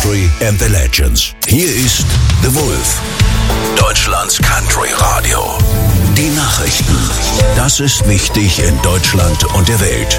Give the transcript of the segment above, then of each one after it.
Country and the Legends. Hier ist The Wolf, Deutschlands Country Radio. Die Nachrichten. Das ist wichtig in Deutschland und der Welt.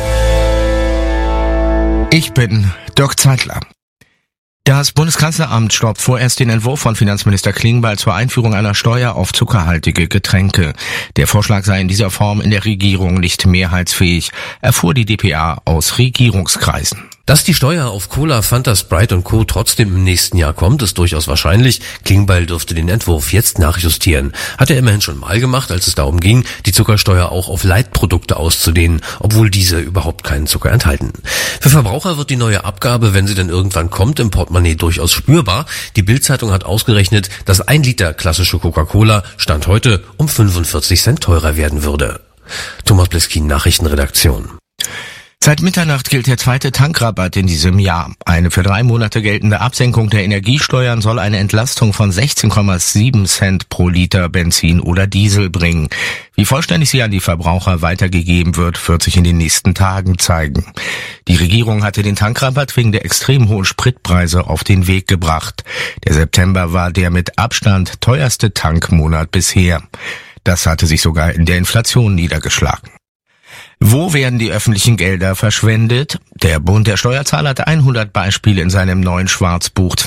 Ich bin Dirk Zeitler. Das Bundeskanzleramt stoppt vorerst den Entwurf von Finanzminister Klingbeil zur Einführung einer Steuer auf zuckerhaltige Getränke. Der Vorschlag sei in dieser Form in der Regierung nicht mehrheitsfähig, erfuhr die dpa aus Regierungskreisen. Dass die Steuer auf Cola, Fanta, Sprite und Co. trotzdem im nächsten Jahr kommt, ist durchaus wahrscheinlich. Klingbeil dürfte den Entwurf jetzt nachjustieren. Hat er immerhin schon mal gemacht, als es darum ging, die Zuckersteuer auch auf Leitprodukte auszudehnen, obwohl diese überhaupt keinen Zucker enthalten. Für Verbraucher wird die neue Abgabe, wenn sie dann irgendwann kommt, im Portemonnaie durchaus spürbar. Die Bild-Zeitung hat ausgerechnet, dass 1 Liter klassische Coca-Cola Stand heute um 45 Cent teurer werden würde. Thomas Bleskin, Nachrichtenredaktion. Seit Mitternacht gilt der zweite Tankrabatt in diesem Jahr. Eine für 3 Monate geltende Absenkung der Energiesteuern soll eine Entlastung von 16,7 Cent pro Liter Benzin oder Diesel bringen. Wie vollständig sie an die Verbraucher weitergegeben wird sich in den nächsten Tagen zeigen. Die Regierung hatte den Tankrabatt wegen der extrem hohen Spritpreise auf den Weg gebracht. Der September war der mit Abstand teuerste Tankmonat bisher. Das hatte sich sogar in der Inflation niedergeschlagen. Wo werden die öffentlichen Gelder verschwendet? Der Bund der Steuerzahler hat 100 Beispiele in seinem neuen Schwarzbuch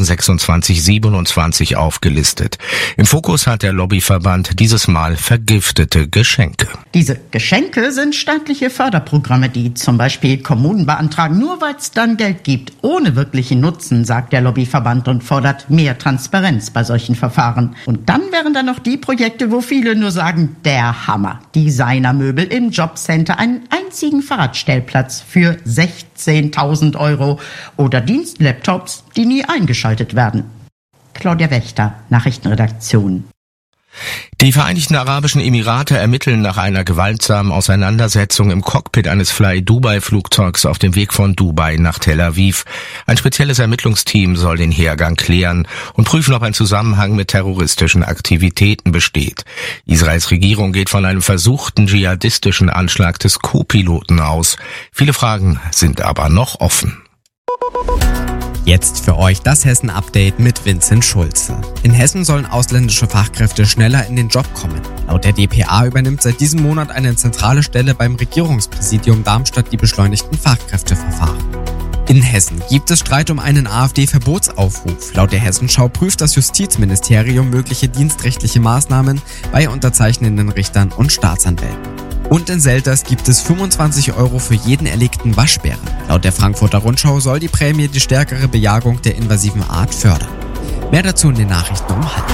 2026-27 aufgelistet. Im Fokus hat der Lobbyverband dieses Mal vergiftete Geschenke. Diese Geschenke sind staatliche Förderprogramme, die zum Beispiel Kommunen beantragen, nur weil es dann Geld gibt, ohne wirklichen Nutzen, sagt der Lobbyverband und fordert mehr Transparenz bei solchen Verfahren. Und dann wären da noch die Projekte, wo viele nur sagen, der Hammer. Designermöbel im Jobcenter, einen einzigen Fahrradstellplatz für 16.000 € oder Dienstlaptops, die nie eingeschaltet werden. Claudia Wächter, Nachrichtenredaktion. Die Vereinigten Arabischen Emirate ermitteln nach einer gewaltsamen Auseinandersetzung im Cockpit eines Fly-Dubai-Flugzeugs auf dem Weg von Dubai nach Tel Aviv. Ein spezielles Ermittlungsteam soll den Hergang klären und prüfen, ob ein Zusammenhang mit terroristischen Aktivitäten besteht. Israels Regierung geht von einem versuchten dschihadistischen Anschlag des Co-Piloten aus. Viele Fragen sind aber noch offen. Jetzt für euch das Hessen-Update mit Vincent Schulze. In Hessen sollen ausländische Fachkräfte schneller in den Job kommen. Laut der dpa übernimmt seit diesem Monat eine zentrale Stelle beim Regierungspräsidium Darmstadt die beschleunigten Fachkräfteverfahren. In Hessen gibt es Streit um einen AfD-Verbotsaufruf. Laut der Hessenschau prüft das Justizministerium mögliche dienstrechtliche Maßnahmen bei unterzeichnenden Richtern und Staatsanwälten. Und in Selters gibt es 25 € für jeden erlegten Waschbären. Laut der Frankfurter Rundschau soll die Prämie die stärkere Bejagung der invasiven Art fördern. Mehr dazu in den Nachrichten um 12:30.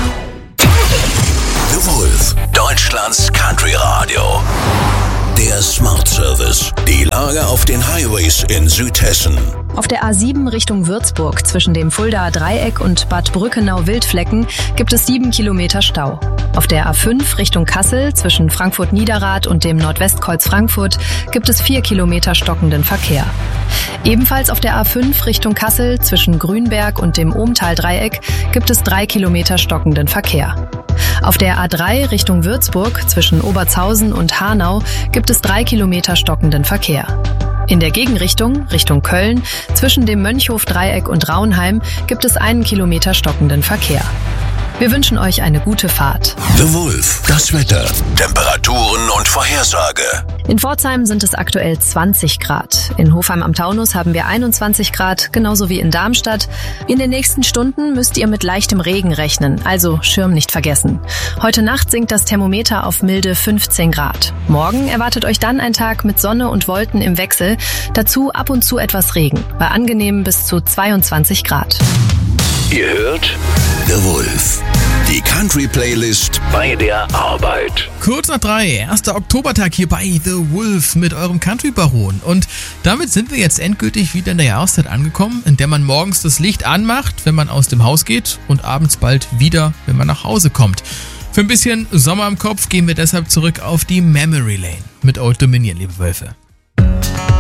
The Wolf, Deutschlands Country Radio. Der Smart Service. Die Lage auf den Highways in Südhessen. Auf der A7 Richtung Würzburg zwischen dem Fuldaer Dreieck und Bad Brückenau-Wildflecken gibt es 7 Kilometer Stau. Auf der A5 Richtung Kassel zwischen Frankfurt-Niederrad und dem Nordwestkreuz Frankfurt gibt es 4 Kilometer stockenden Verkehr. Ebenfalls auf der A5 Richtung Kassel zwischen Grünberg und dem Ohmtal-Dreieck gibt es 3 Kilometer stockenden Verkehr. Auf der A3 Richtung Würzburg zwischen Obertshausen und Hanau gibt es 3 Kilometer stockenden Verkehr. In der Gegenrichtung, Richtung Köln, zwischen dem Mönchhof-Dreieck und Raunheim gibt es 1 Kilometer stockenden Verkehr. Wir wünschen euch eine gute Fahrt. The Wolf, das Wetter, Temperaturen und Vorhersage. In Pforzheim sind es aktuell 20 Grad. In Hofheim am Taunus haben wir 21 Grad, genauso wie in Darmstadt. In den nächsten Stunden müsst ihr mit leichtem Regen rechnen, also Schirm nicht vergessen. Heute Nacht sinkt das Thermometer auf milde 15 Grad. Morgen erwartet euch dann ein Tag mit Sonne und Wolken im Wechsel, dazu ab und zu etwas Regen, bei angenehm bis zu 22 Grad. Ihr hört The Wolf, die Country-Playlist bei der Arbeit. Kurz nach 3, 1. Oktobertag hier bei The Wolf mit eurem Country-Baron. Und damit sind wir jetzt endgültig wieder in der Jahreszeit angekommen, in der man morgens das Licht anmacht, wenn man aus dem Haus geht und abends bald wieder, wenn man nach Hause kommt. Für ein bisschen Sommer im Kopf gehen wir deshalb zurück auf die Memory Lane mit Old Dominion, liebe Wölfe.